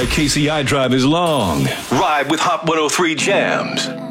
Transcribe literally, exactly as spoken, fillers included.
K C I drive is long. Ride with Hot one oh three Jams.